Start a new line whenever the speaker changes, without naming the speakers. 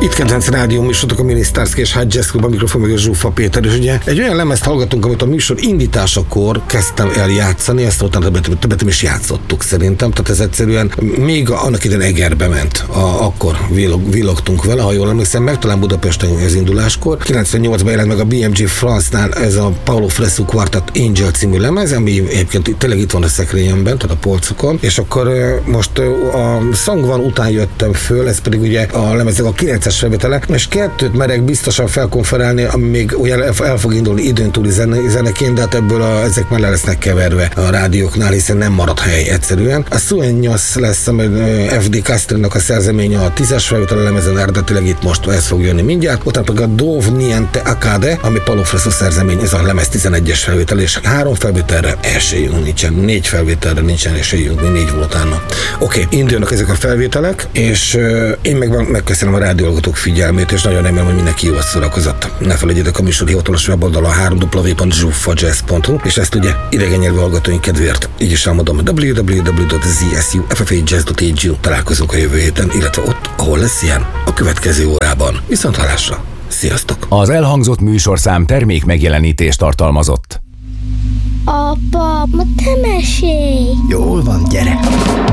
Itt kedvenc rádió műsorotok a Minisztárszki és High Jazz Club, a mikrofon meg a Zsuffa Péter, és ugye egy olyan lemezt hallgatunk, amit a műsor indításakor kezdtem el játszani, ezt utána többet is játszottuk szerintem, tehát ez egyszerűen még annak idején Egerbe ment, akkor villogtunk vele, ha jól emlékszem, meg talán Budapesten az induláskor. 98-ban jelent meg a BMG France-nál ez a Paulo Fresu Quartet Angel című lemez, ami egyébként tényleg itt van a szekrényemben, tehát a polcokon, és akkor most a Song Van után jöttem föl, ez pedig ugye a lemezek a 9-es felvétele, és kettőt merek biztosan felkonferálni, ami még ugye el fog indulni időn túli zeneként, de hát ebből ezek már le lesznek keverve a rádióknál, hiszen nem marad hely egyszerűen. A Sueños lesz, ami FD Castro-nak a szerzeménye a 10-es felvétel a lemezen, eredetileg itt most ez fog jönni mindjárt, utána pedig a Dove Niente Acade, ami Paulo Fresu szerzemény, ez a lemez 11-es felvétel, és 3 felvételre esélyünk nincsen, 4 felvételre nincsen esélyünk, mi 4 volt utána. Oké, indulnak ezek a felvételek, és én megköszönöm a rádióhallgatók figyelmét, és nagyon remélem, hogy mindenki jól szórakozott. Ne felejtjétek, a műsor hivatalos weboldala www.zsuffajazz.hu, és ezt ugye idegen nyelvű hallgatóink kedvéért így is elmondom, www.zsufajazz.hu. Találkozunk a jövő héten, illetve ott, ahol lesz ilyen, a következő órában. Viszont hallásra. Sziasztok!
Az elhangzott műsorszám termék megjelenítést tartalmazott.
Apa, ma te mesélj!
Jól van, gyere!